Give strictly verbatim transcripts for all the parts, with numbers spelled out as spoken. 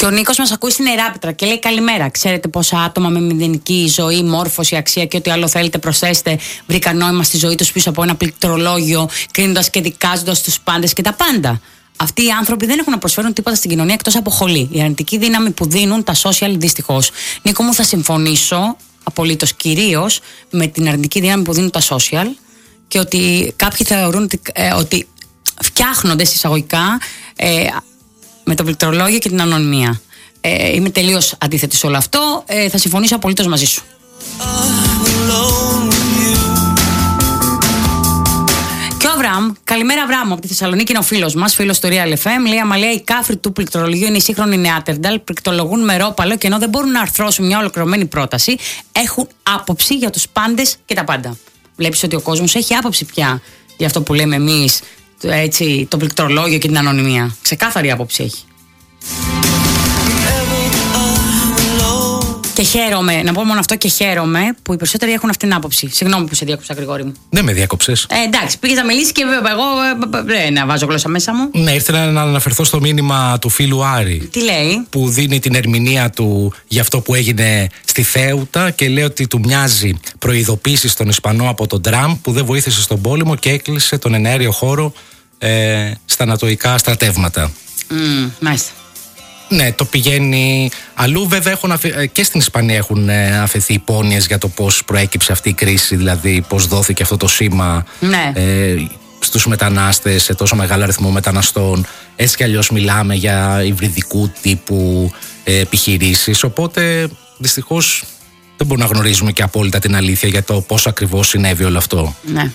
Και ο Νίκος μας ακούει στην Εράπετρα και λέει: καλημέρα. Ξέρετε πόσα άτομα με μηδενική ζωή, μόρφωση, αξία και ό,τι άλλο θέλετε προσθέσετε βρήκαν νόημα στη ζωή τους πίσω από ένα πληκτρολόγιο, κρίνοντας και δικάζοντας τους πάντες και τα πάντα. Αυτοί οι άνθρωποι δεν έχουν να προσφέρουν τίποτα στην κοινωνία εκτός από χολή. Η αρνητική δύναμη που δίνουν τα social, δυστυχώς. Νίκο μου, θα συμφωνήσω απολύτως κυρίως με την αρνητική δύναμη που δίνουν τα social και ότι κάποιοι θεωρούν ότι, ε, ότι φτιάχνονται εισαγωγικά ε, με το πληκτρολόγιο και την ανωνυμία. Ε, είμαι τελείως αντίθετη σε όλο αυτό. Ε, θα συμφωνήσω απολύτως μαζί σου. Και ο Αβραάμ, καλημέρα Αβραάμ, από τη Θεσσαλονίκη είναι ο φίλος μας, φίλος του Real εφ εμ. Λέει: Αμαλία, οι κάφροι του πληκτρολογίου είναι οι σύγχρονοι νεάτερνταλ, πληκτρολογούν με ρόπαλο και ενώ δεν μπορούν να αρθρώσουν μια ολοκληρωμένη πρόταση, έχουν άποψη για τους πάντες και τα πάντα. Βλέπεις ότι ο κόσμος έχει άποψη πια για αυτό που λέμε εμείς, έτσι, το πληκτρολόγιο και την ανωνυμία. Ξεκάθαρη άποψη έχει. Και χαίρομαι, να πω μόνο αυτό, και χαίρομαι που οι περισσότεροι έχουν αυτήν την άποψη. Συγγνώμη που σε διάκοψα, Γρηγόρη μου. Δεν με διάκοψες. Ε, εντάξει, πήγες να μιλήσεις και εγώ ε, να βάζω γλώσσα μέσα μου. Ναι, ήθελα να αναφερθώ στο μήνυμα του φίλου Άρη. Τι λέει? Που δίνει την ερμηνεία του για αυτό που έγινε στη Θέουτα και λέει ότι του μοιάζει προειδοποίηση στον Ισπανό από τον Τραμπ που δεν βοήθησε στον πόλεμο και έκλεισε τον εναέριο χώρο ε, στα ανατοϊκά στρατεύματα. Mm, μάλιστα. Ναι, το πηγαίνει αλλού. Βέβαια έχουν αφαι... και στην Ισπανία έχουν αφαιθεί υπόνοιες για το πώς προέκυψε αυτή η κρίση, δηλαδή πώς δόθηκε αυτό το σήμα ναι. ε, στους μετανάστες, σε τόσο μεγάλο αριθμό μεταναστών. Έτσι κι αλλιώς μιλάμε για υβριδικού τύπου ε, επιχειρήσεις, οπότε δυστυχώς δεν μπορούμε να γνωρίζουμε και απόλυτα την αλήθεια για το πώς ακριβώς συνέβη όλο αυτό. Ναι.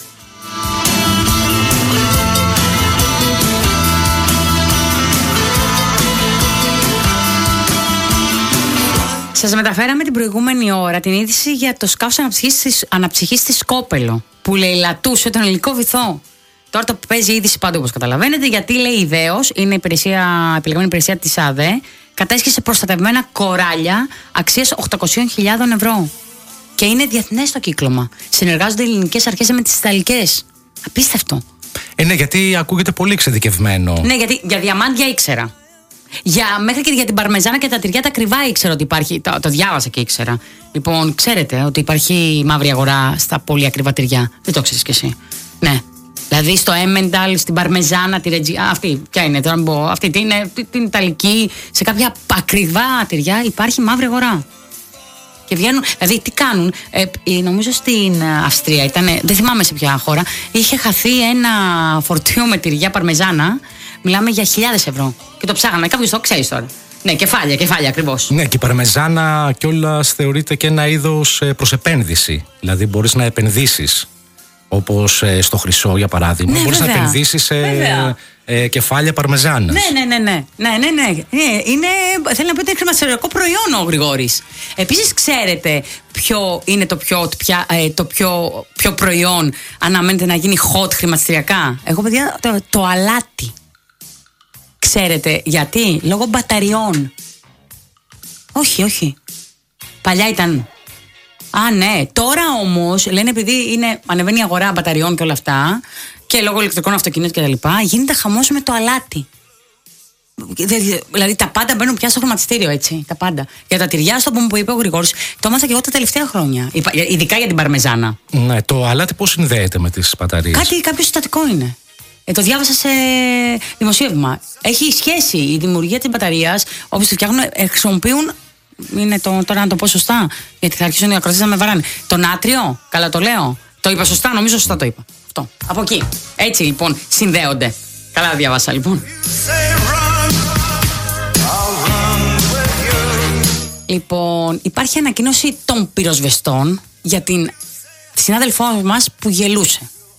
Σας μεταφέραμε την προηγούμενη ώρα την είδηση για το σκάφος αναψυχής, αναψυχής στη Σκόπελο που λαιλατούσε τον ελληνικό βυθό. Τώρα το παίζει η είδηση πάντου όπως καταλαβαίνετε, γιατί λέει η ΔΕΟΣ, είναι η υπηρεσία, επιλεγμένη υπηρεσία της ΑΔΕ, κατέσχεσε προστατευμένα κοράλια αξίας οκτακόσιες χιλιάδες ευρώ. Και είναι διεθνές το κύκλωμα. Συνεργάζονται οι ελληνικές αρχές με τις ιταλικές. Απίστευτο. Ε, ναι, γιατί ακούγεται πολύ εξειδικευμένο. Ναι, γιατί για διαμάντια ήξερα. Για, μέχρι και για την παρμεζάνα και τα τυριά τα κρυβά ήξερα ότι υπάρχει. Το, το διάβασα και ήξερα. Λοιπόν, ξέρετε ότι υπάρχει μαύρη αγορά στα πολύ ακριβά τυριά. Δεν το ξέρεις κι εσύ. Ναι. Δηλαδή στο Έμενταλ, στην παρμεζάνα, τη Ρετζι. Αυτή, ποια είναι τώρα, μπω, αυτή την, την Ιταλική. Σε κάποια ακριβά τυριά υπάρχει μαύρη αγορά. Και βγαίνουν. Δηλαδή τι κάνουν. Ε, νομίζω στην Αυστρία ήταν. Δεν θυμάμαι σε ποια χώρα. Είχε χαθεί ένα φορτίο με τυριά παρμεζάνα. Μιλάμε για χιλιάδες ευρώ. Και το ψάγαμε. Κάποιος το ξέρει τώρα. Ναι, κεφάλια, κεφάλια ακριβώς. Ναι, και η παρμεζάνα κιόλας θεωρείται και ένα είδος προς επένδυση. Δηλαδή μπορείς να επενδύσεις. Όπως ε, στο χρυσό, για παράδειγμα. Ναι, μπορείς βέβαια. να επενδύσεις σε ε, κεφάλια παρμεζάνας. Ναι, ναι, ναι, ναι. ναι, ναι, ναι. Είναι, θέλει να πει ότι είναι χρηματιστηριακό προϊόν ο Γρηγόρης. Επίσης, ξέρετε ποιο είναι το πιο, πια, ε, το πιο, πιο προϊόν αναμένεται να γίνει hot χρηματιστηριακά? Εγώ, παιδιά, το, το αλάτι. Ξέρετε γιατί? Λόγω μπαταριών. Όχι, όχι. Παλιά ήταν. Α, ναι. Τώρα όμως, λένε επειδή είναι, ανεβαίνει η αγορά μπαταριών και όλα αυτά, και λόγω ηλεκτρικών αυτοκινήτων και τα λοιπά, γίνεται χαμός με το αλάτι. Δηλαδή τα πάντα μπαίνουν πια στο χρηματιστήριο, έτσι. Τα πάντα. Για τα τυριά, στο που είπε ο Γρηγόρης, το έμαθα και εγώ τα τελευταία χρόνια. Ειδικά για την παρμεζάνα. Ναι, το αλάτι πώς συνδέεται με τις μπαταρίες? Κάτι, κάποιο συστατικό είναι. Ε, το διάβασα σε δημοσίευμα. Έχει σχέση η δημιουργία της μπαταρίας, όπως τη φτιάχνουν, ε, χρησιμοποιούν. Είναι το, τώρα να το πω σωστά, γιατί θα αρχίσουν οι ακροτές να με βαράνε. Το νάτριο, καλά το λέω. Το είπα σωστά, νομίζω σωστά το είπα. Αυτό. Από εκεί. Έτσι λοιπόν συνδέονται. Καλά διάβασα λοιπόν. Λοιπόν, υπάρχει ανακοίνωση των πυροσβεστών για την συνάδελφό μας που γελούσε.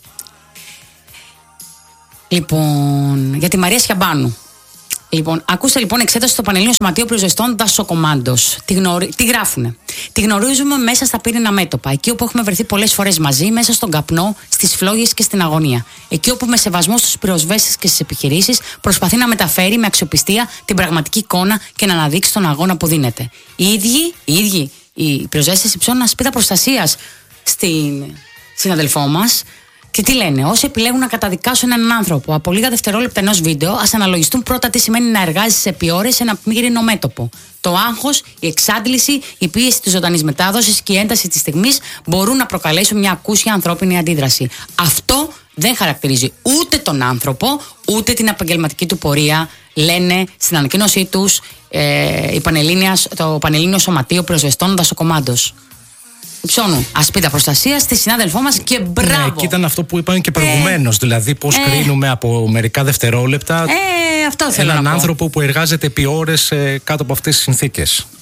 Λοιπόν, για τη Μαρία Σιαμπάνου. Λοιπόν, ακούστε λοιπόν εξέταση στο Πανελλήνιο Σωματείο Πυροσβεστών Δασοκομάντος. Τι, γνωρι... Τι γράφουνε? Τη γνωρίζουμε μέσα στα πύρινα μέτωπα. Εκεί όπου έχουμε βρεθεί πολλές φορές μαζί, μέσα στον καπνό, στις φλόγες και στην αγωνία. Εκεί όπου με σεβασμό στους πυροσβέστες και στις επιχειρήσεις προσπαθεί να μεταφέρει με αξιοπιστία την πραγματική εικόνα και να αναδείξει τον αγώνα που δίνεται. Οι ίδιοι, οι ίδιοι, οι πυροσβέστες υψώνουν ασπίδα προστασίας στην συναδελφό μας. Και τι λένε, όσοι επιλέγουν να καταδικάσουν έναν άνθρωπο από λίγα δευτερόλεπτα ενός βίντεο, ας αναλογιστούν πρώτα τι σημαίνει να εργάζεσαι επί ώρες σε ένα μη μέτωπο. Το άγχος, η εξάντληση, η πίεση της ζωντανής μετάδοσης και η ένταση της στιγμής μπορούν να προκαλέσουν μια ακούσια ανθρώπινη αντίδραση. Αυτό δεν χαρακτηρίζει ούτε τον άνθρωπο, ούτε την επαγγελματική του πορεία, λένε στην ανακοίνωσή τους ε, η το Πανελλήνιο Σωματείο Πυροσβεστών Δασοκομάντος. Υψώνου ασπίδα προστασία στη συνάδελφό μας και μπράβο. Ναι, και ήταν αυτό που είπαν και προηγουμένως. Ε, δηλαδή, πώς ε, κρίνουμε από μερικά δευτερόλεπτα ε, αυτό θέλω έναν να πω. άνθρωπο που εργάζεται επί ώρες ε, κάτω από αυτές τις συνθήκες.